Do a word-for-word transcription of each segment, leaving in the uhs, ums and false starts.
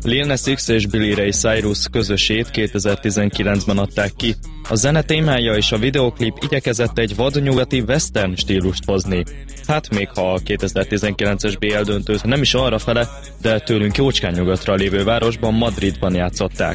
Lil Nas X és Billy Ray Cyrus közösét kétezer-tizenkilencben adták ki. A zene témája és a videoklip igyekezett egy vadnyugati western stílust hozni. Hát még ha a kétezer-tizenkilences bé el döntőt nem is arra fele, de tőlünk jócskán nyugatra lévő városban, Madridban játszották.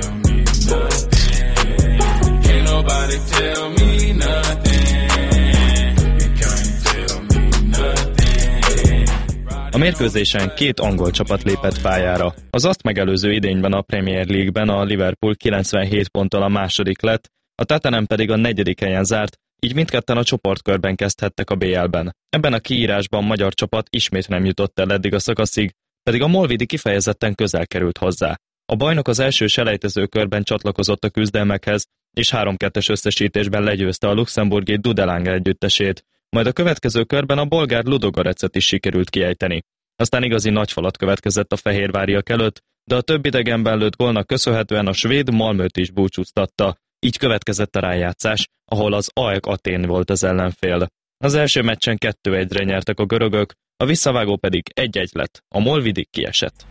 A mérkőzésen két angol csapat lépett pályára. Az azt megelőző idényben a Premier League-ben a Liverpool kilencvenhét ponttal a második lett, a Tottenham pedig a negyedik helyen zárt, így mindketten a csoportkörben kezdhettek a bé el-ben. Ebben a kiírásban magyar csapat ismét nem jutott el eddig a szakaszig, pedig a molvidi kifejezetten közel került hozzá. A bajnok az első selejtező körben csatlakozott a küzdelmekhez, és három kettes összesítésben legyőzte a luxemburgi Dudelange együttesét, majd a következő körben a bolgár Ludogorecet is sikerült kiejteni. Aztán igazi nagyfalat következett a fehérváriak előtt, de a több idegenben lőtt gólnak köszönhetően a svéd Malmöt is búcsúztatta. Így következett a rájátszás, ahol az á e ká Atén volt az ellenfél. Az első meccsen kettő egyre nyertek a görögök, a visszavágó pedig egy-egy lett, a molvidi kiesett.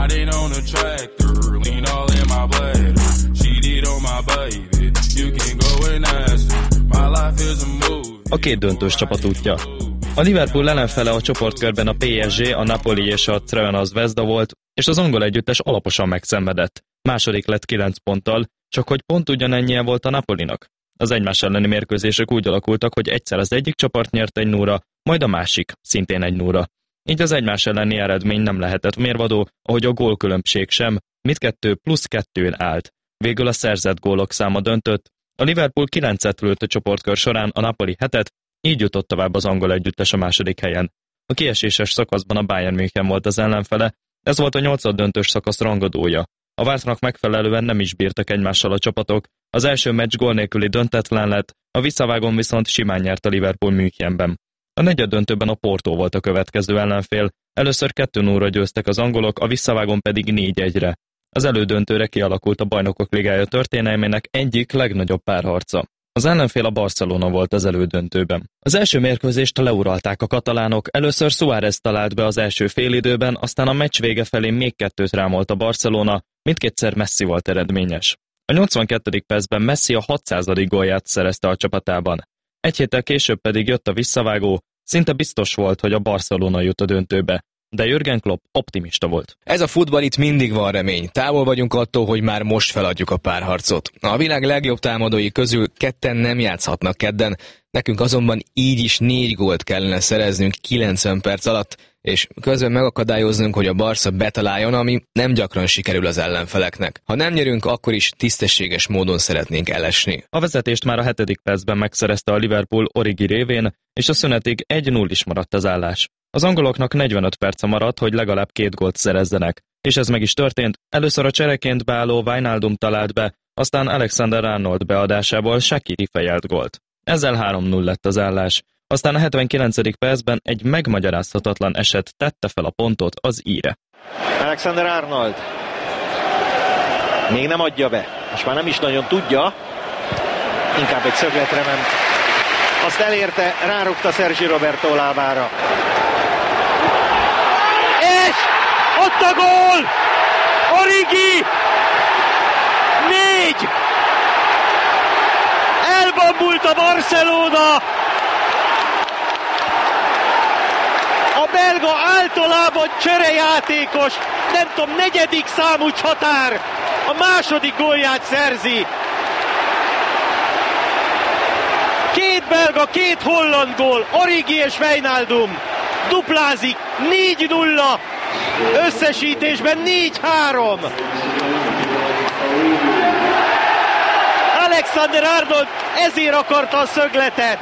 A két döntős csapat útja. A Liverpool ellenfele a csoportkörben a pé es gé, a Napoli és a Crvena Zvezda volt, és az angol együttes alaposan megszenvedett. Második lett kilenc ponttal, csak hogy pont ugyanennyien volt a Napolinak. Az egymás elleni mérkőzések úgy alakultak, hogy egyszer az egyik csapat nyert egy nulla, majd a másik, szintén egy nulla. Így az egymás elleni eredmény nem lehetett mérvadó, ahogy a gólkülönbség sem, mindkettő plusz kettőn állt. Végül a szerzett gólok száma döntött. A Liverpool kilencet lőtt a csoportkör során, a Napoli hetet, így jutott tovább az angol együttes a második helyen. A kieséses szakaszban a Bayern München volt az ellenfele, ez volt a nyolcaddöntős szakasz rangadója. A vártnak megfelelően nem is bírtak egymással a csapatok, az első meccs gól nélküli döntetlen lett, a visszavágón viszont simán nyert a Liverpool Münchenben. A negyeddöntőben a Porto volt a következő ellenfél, először kettő nullra győztek az angolok, a visszavágón pedig négy egyre. Az elődöntőre kialakult a Bajnokok Ligája történelmének egyik legnagyobb párharca. Az ellenfél a Barcelona volt az elődöntőben. Az első mérkőzést leuralták a katalánok, először Suárez talált be az első félidőben, aztán a meccs vége felé még kettőt rámolt a Barcelona, mindkétszer Messi volt eredményes. A nyolcvankettedik percben Messi a hatszázadik gólját szerezte a csapatában. Egy héttel később pedig jött a visszavágó, szinte biztos volt, hogy a Barcelona jut a döntőbe. De Jürgen Klopp optimista volt. Ez a futball, itt mindig van remény. Távol vagyunk attól, hogy már most feladjuk a párharcot. A világ legjobb támadói közül ketten nem játszhatnak kedden, nekünk azonban így is négy gólt kellene szereznünk kilencven perc alatt, és közben megakadályoznunk, hogy a Barca betaláljon, ami nem gyakran sikerül az ellenfeleknek. Ha nem nyerünk, akkor is tisztességes módon szeretnénk elesni. A vezetést már a hetedik percben megszerezte a Liverpool Origi révén, és a szünetig egy null is maradt az állás. Az angoloknak negyvenöt perce maradt, hogy legalább két gólt szerezzenek, és ez meg is történt. Először a csereként beálló Wijnaldum talált be, aztán Alexander-Arnold beadásából Shaqiri fejelt gólt. Ezzel három null lett az állás. Aztán a hetvenkilencedik percben egy megmagyarázhatatlan eset tette fel a pontot az íre. Alexander-Arnold még nem adja be, most már nem is nagyon tudja, inkább egy szögletre ment. Azt elérte, rárugta Sergi Roberto lábára. És ott a gól! Origi! Négy! Elbambult a Barcelona! A belga általában cserejátékos, nem tudom, negyedik számú csatár a második gólját szerzi. Két belga, két holland gól, Origi és Wijnaldum duplázik, négy nulla, összesítésben négy három. Alexander-Arnold ezért akarta a szögletet.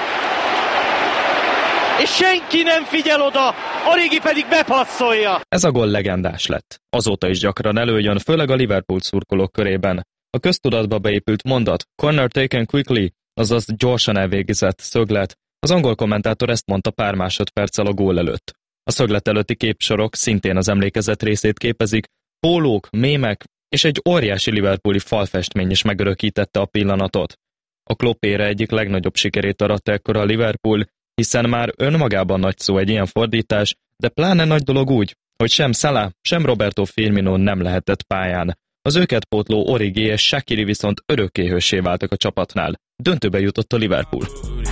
És senki nem figyel oda, Origi pedig bepasszolja. Ez a gól legendás lett. Azóta is gyakran előjön, főleg a Liverpool szurkolók körében. A köztudatba beépült mondat, corner taken quickly, azaz gyorsan elvégzett szöglet. Az angol kommentátor ezt mondta pár másodperccel a gól előtt. A szöglet előtti képsorok szintén az emlékezet részét képezik, pólók, mémek és egy óriási liverpooli falfestmény is megörökítette a pillanatot. A Kloppére egyik legnagyobb sikerét aratta ekkor a Liverpool, hiszen már önmagában nagy szó egy ilyen fordítás, de pláne nagy dolog úgy, hogy sem Salah, sem Roberto Firmino nem lehetett pályán. Az őket pótló Origi és Shaqiri viszont örökkéhőssé váltak a csapatnál. Döntőbe jutott a Liverpool.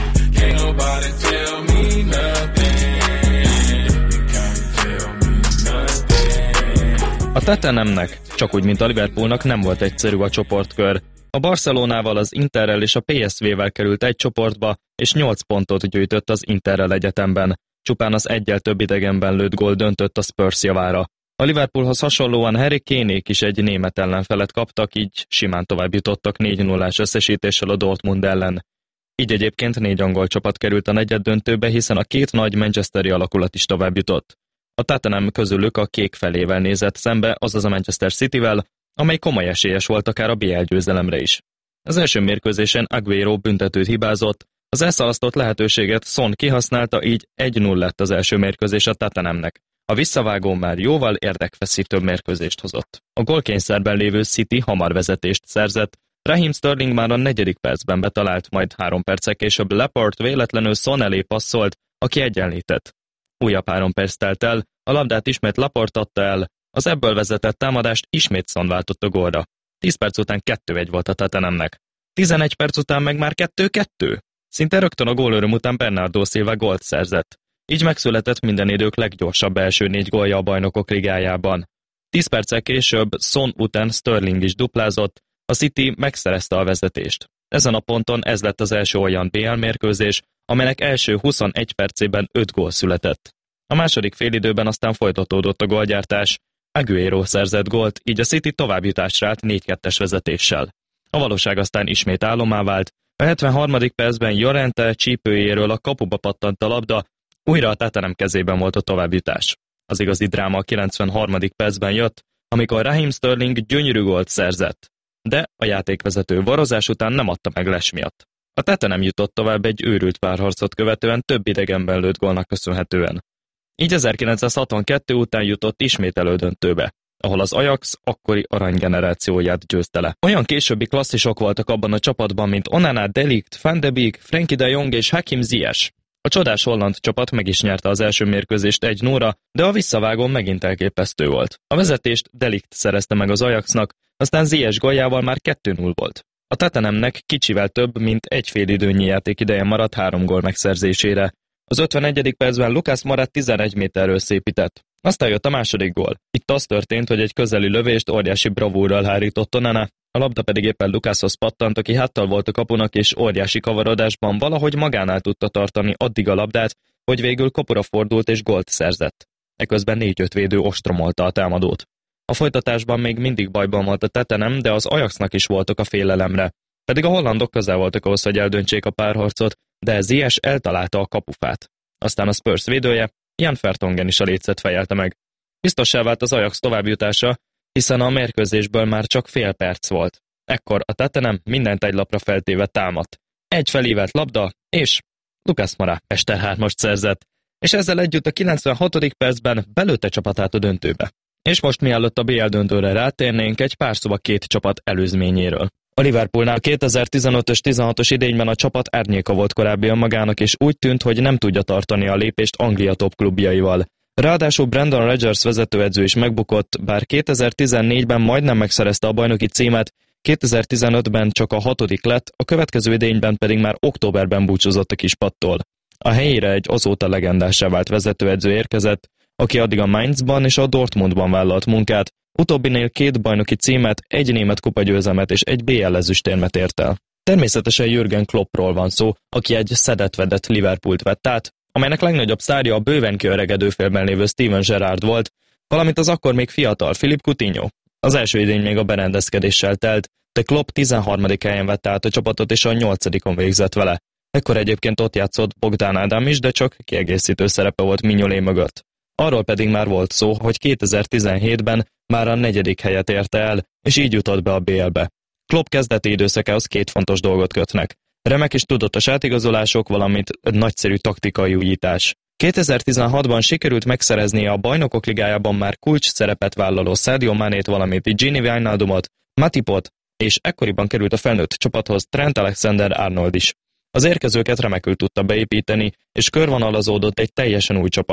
A Tottenhamnek, csak úgy, mint a Liverpoolnak nem volt egyszerű a csoportkör. A Barcelonával, az Interrel és a pé es vé-vel került egy csoportba, és nyolc pontot gyűjtött az Interrel egyetemben. Csupán az egyel több idegenben lőtt gól döntött a Spurs javára. A Liverpoolhoz hasonlóan Harry Kane-ék is egy német ellenfelet kaptak, így simán tovább jutottak négy nullás összesítéssel a Dortmund ellen. Így egyébként négy angol csapat került a negyeddöntőbe, hiszen a két nagy manchesteri alakulat is tovább jutott. A Tottenham közülük a kék felével nézett szembe, azaz a Manchester Cityvel, amely komoly esélyes volt akár a bé el győzelemre is. Az első mérkőzésen Agüero büntetőt hibázott, az elszalasztott lehetőséget Son kihasználta, így egy null lett az első mérkőzés a Tottenhamnek. A visszavágó már jóval érdekfeszítőbb mérkőzést hozott. A gólkényszerben lévő City hamar vezetést szerzett, Raheem Sterling már a negyedik percben betalált, majd három perccel később Laporte véletlenül Son elé passzolt, aki egyenlített. Újabb három perc telt el, a labdát ismét Laporte adta el, az ebből vezetett támadást ismét Son váltott a gólra. tíz perc után kettő egy volt a Tottenhamnek. tizenegy perc után meg már kettő kettő. Szinte rögtön a gólöröm után Bernardo Silva gólt szerzett. Így megszületett minden idők leggyorsabb első négy gólja a Bajnokok Ligájában. tíz perccel később Son után Sterling is duplázott, a City megszerezte a vezetést. Ezen a ponton ez lett az első olyan bé el mérkőzés, amelynek első huszonegy percében öt gól született. A második félidőben aztán folytatódott a gólgyártás, Agüero szerzett gólt, így a City továbbjutásra állt négy kettes vezetéssel. A valóság aztán ismét álommá vált, a hetvenharmadik percben Llorente csípőjéről a kapuba pattant a labda, újra a Tottenham kezében volt a továbbjutás. Az igazi dráma a kilencvenharmadik percben jött, amikor Raheem Sterling gyönyörű gólt szerzett. De a játékvezető varozás után nem adta meg les miatt. A Tottenham jutott tovább egy őrült párharcot követően több idegenben lőtt gólnak köszönhetően. Így ezerkilencszázhatvankettő után jutott ismét elődöntőbe, ahol az Ajax akkori aranygenerációját győzte le. Olyan későbbi klasszisok voltak abban a csapatban, mint Onana, De Ligt, Van de Beek, Frenkie de Jong és Hakim Ziyech. A csodás holland csapat meg is nyerte az első mérkőzést egy nullra, de a visszavágón megint elképesztő volt. A vezetést De Ligt szerezte meg az Ajaxnak, aztán Ziyech góljával már kettő null volt. A Tottenhamnek kicsivel több, mint egy fél időnyi játékideje maradt három gól megszerzésére. Az ötvenegyedik percben Lucas Moura tizenegy méterről szépített. Aztán jött a második gól. Itt az történt, hogy egy közeli lövést óriási bravúrral hárított Onana, a labda pedig éppen Lucashoz pattant, aki háttal volt a kapunak, és óriási kavarodásban valahogy magánál tudta tartani addig a labdát, hogy végül kapura fordult és gólt szerzett. Eközben négy-öt védő ostromolta a támadót. A folytatásban még mindig bajban volt a Tottenham, de az Ajaxnak is voltak a félelemre. Pedig a hollandok közel voltak ahhoz, hogy eldöntsék a párharcot, de Ziyech eltalálta a kapufát. Aztán a Spurs védője, Jan Vertonghen is a lécet fejelte meg. Biztossá vált az Ajax továbbjutása, hiszen a mérkőzésből már csak fél perc volt. Ekkor a Tottenham mindent egy lapra feltéve támadt. Egy felívelt labda, és Lucas Moura Mester hármast szerzett, és ezzel együtt a kilencvenhatodik percben belőtte csapatát a döntőbe. És most mielőtt a bé el döntőre rátérnénk, egy pár szó a két csapat előzményéről. A Liverpoolnál kétezer-tizenötös tizenhatos idényben a csapat árnyéka volt korábbian magának, és úgy tűnt, hogy nem tudja tartani a lépést Anglia top klubjaival. Ráadásul Brendan Rodgers vezetőedző is megbukott, bár kétezer-tizennégyben majdnem megszerezte a bajnoki címet, kétezer-tizenötben csak a hatodik lett, a következő idényben pedig már októberben búcsúzott a kispattól. A helyére egy azóta legendássá vált vezetőedző érkezett, aki addig a Mainzban és a Dortmundban vállalt munkát, utóbbinél két bajnoki címet, egy német kupagyőzelmet és egy bé el ezüstérmet ért el. Természetesen Jürgen Kloppról van szó, aki egy szedett-vedett Liverpoolt vett át, amelynek legnagyobb sztárja a bőven kiöregedő félben lévő Steven Gerrard volt, valamint az akkor még fiatal Philippe Coutinho. Az első idény még a berendezkedéssel telt, de Klopp tizenharmadik helyen vette át a csapatot és a nyolcadikon végzett vele. Ekkor egyébként ott játszott Bogdan Ádám is, de csak kiegészítő szerepe volt Mignolet mögött. Arról pedig már volt szó, hogy kétezer-tizenhétben már a negyedik helyet érte el, és így jutott be a bé el-be. Klopp kezdeti időszakához két fontos dolgot kötnek. Remek és tudatos átigazolások, valamint nagyszerű taktikai újítás. kétezer-tizenhatban sikerült megszereznie a Bajnokok Ligájában már kulcs szerepet vállaló Sadio Manét, valamint Gini Wijnaldumot, Matipot, és ekkoriban került a felnőtt csapathoz Trent Alexander-Arnold is. Az érkezőket remekül tudta beépíteni, és körvonalazódott egy teljesen új csapat.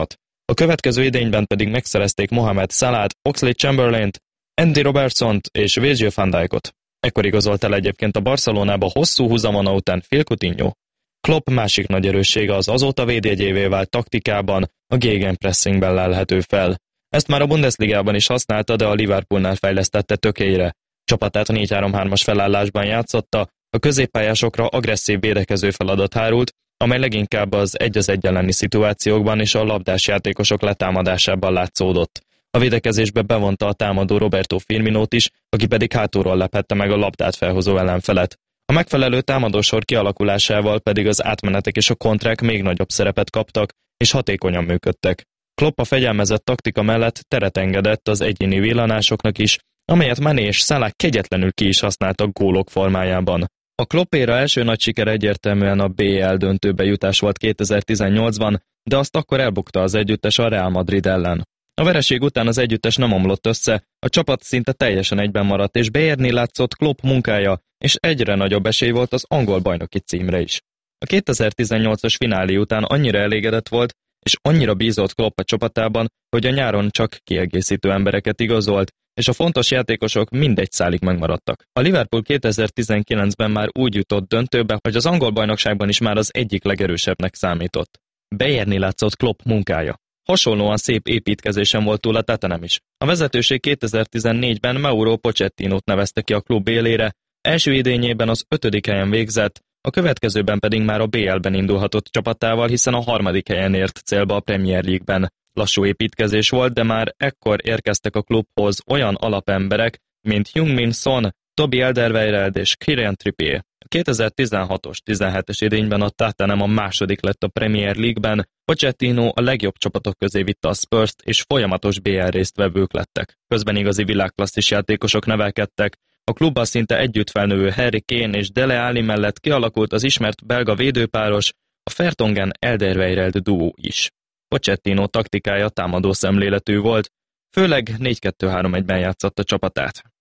A következő idényben pedig megszerezték Mohamed Salah-t, Oxlade Chamberlaint, Andy Robertsont és Virgil van Dijkot. Ekkor igazolt el egyébként a Barcelonába hosszú húzamona után Phil Coutinho. Klopp másik nagy erőssége az azóta védjegyévé vált taktikában, a gegenpressingben lelhető fel. Ezt már a Bundesligában is használta, de a Liverpoolnál fejlesztette tökélyre. Csapatát a négy három hármas felállásban játszotta, a középpályásokra agresszív védekező feladat hárult, amely leginkább az egy az egy elleni szituációkban és a labdás játékosok letámadásában látszódott. A védekezésbe bevonta a támadó Roberto Firminót is, aki pedig hátulról lephette meg a labdát felhozó ellenfelet. A megfelelő támadósor kialakulásával pedig az átmenetek és a kontrák még nagyobb szerepet kaptak, és hatékonyan működtek. Klopp a fegyelmezett taktika mellett teret engedett az egyéni villanásoknak is, amelyet Mané és Salah kegyetlenül ki is használtak gólok formájában. A Kloppéra első nagy siker egyértelműen a bé el döntőbe jutás volt kétezer-tizennyolcban, de azt akkor elbukta az együttes a Real Madrid ellen. A vereség után az együttes nem omlott össze, a csapat szinte teljesen egyben maradt, és beérni látszott Klopp munkája, és egyre nagyobb esély volt az angol bajnoki címre is. A kétezer-tizennyolcas finálé után annyira elégedett volt, és annyira bízott Klopp a csapatában, hogy a nyáron csak kiegészítő embereket igazolt, és a fontos játékosok mindegy szálig megmaradtak. A Liverpool kétezer-tizenkilencben már úgy jutott döntőbe, hogy az angol bajnokságban is már az egyik legerősebbnek számított. Beérni látszott Klopp munkája. Hasonlóan szép építkezésen volt túl a Tottenham is. A vezetőség kétezer-tizennégyben Mauro Pochettinót nevezte ki a klub élére, első idényében az ötödik helyen végzett, a következőben pedig már a bé el-ben indulhatott csapatával, hiszen a harmadik helyen ért célba a Premier League-ben. Lassú építkezés volt, de már ekkor érkeztek a klubhoz olyan alapemberek, mint Heung-min Son, Toby Alderweireld és Kieran Trippier. A kétezer-tizenhatos tizenhetes idényben a Tottenham a második lett a Premier League-ben, Pochettino a legjobb csapatok közé vitte a Spurs-t, és folyamatos bé el résztvevők lettek. Közben igazi világklasszis játékosok nevelkedtek, a klubban szinte együtt felnövő Harry Kane és Dele Alli mellett kialakult az ismert belga védőpáros, a Vertonghen-Alderweireld duó is. Pochettino taktikája támadó szemléletű volt, főleg négy kettő három egyben játszott a csapatát.